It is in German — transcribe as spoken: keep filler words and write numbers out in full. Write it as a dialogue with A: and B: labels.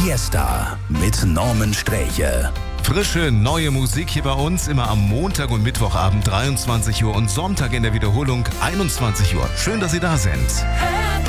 A: Fiesta mit Norman Sträche.
B: Frische, neue Musik hier bei uns, immer am Montag und Mittwochabend dreiundzwanzig Uhr und Sonntag in der Wiederholung einundzwanzig Uhr. Schön, dass Sie da sind.